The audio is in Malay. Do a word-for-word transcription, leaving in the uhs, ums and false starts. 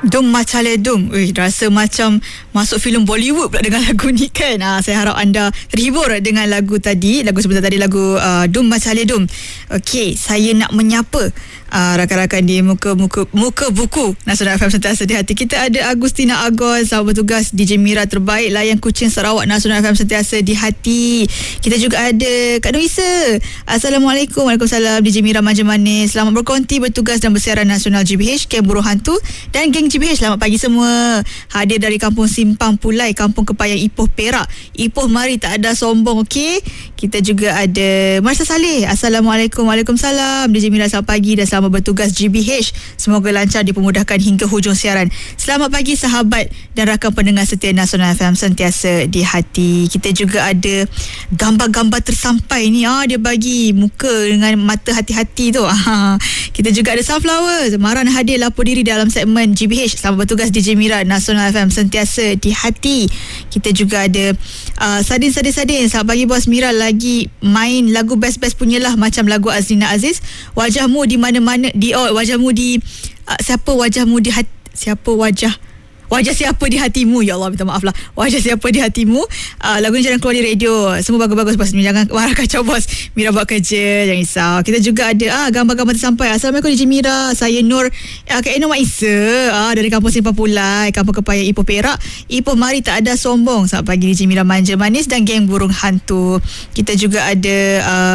Dum Macale Dum. Ui, rasa macam masuk filem Bollywood pula dengan lagu ni kan. Ha, saya harap anda terhibur dengan lagu tadi. Lagu sebentar tadi, lagu uh, Dum Macale Dum. Okey, saya nak menyapa uh, rakan-rakan di muka muka muka buku Nasional F M Sentiasa di Hati. Kita ada Agustina Agos, sahabat bertugas D J Mira terbaik layan kucing Sarawak Nasional F M Sentiasa di Hati. Kita juga ada Kak Noisa. Assalamualaikum. Waalaikumsalam. D J Mira Manja Manis, selamat berkonti bertugas dan bersiaran Nasional G B H, Kem Burung Hantu dan geng G B H. Selamat pagi semua. Hadir dari Kampung Simpang Pulai, Kampung Kepayang, Ipoh, Perak. Ipoh mari, tak ada sombong, okey. Kita juga ada Marsha Saleh. Assalamualaikum. Waalaikumsalam. D J Mira, selamat pagi dan selamat bertugas G B H. Semoga lancar dipermudahkan hingga hujung siaran. Selamat pagi sahabat dan rakan pendengar setia Nasional F M Sentiasa di Hati. Kita juga ada gambar-gambar tersampai ni. Ah, dia bagi muka dengan mata hati-hati tu. Ah, kita juga ada Sunflower. Maran hadir lapor diri dalam segmen G B H. Selamat bertugas D J Mira, Nasional F M Sentiasa di Hati. Kita juga ada uh, Sadin Sadin Sadin. Selamat pagi bos Mira, lagi main lagu best-best punyalah macam lagu Azlina Aziz. Wajahmu di mana-mana di oh, wajahmu di uh, siapa wajahmu di hati, siapa wajah Wajah siapa di hatimu. Ya Allah, minta maaf lah. Wajah siapa di hatimu. uh, Lagu ni jangan keluar di radio. Semua bagus-bagus bos. Jangan marah kacau bos. Mira buat kerja, jangan risau. Kita juga ada ah, gambar-gambar tersampai. Assalamualaikum D J Mira, saya Nur uh, Kak Eno Mak Isa ah, dari Kampung Simpang Pulai, Kampung Kepayang, Ipoh, Perak. Ipoh mari, tak ada sombong. Selamat pagi D J Mira Manja Manis dan geng Burung Hantu. Kita juga ada uh,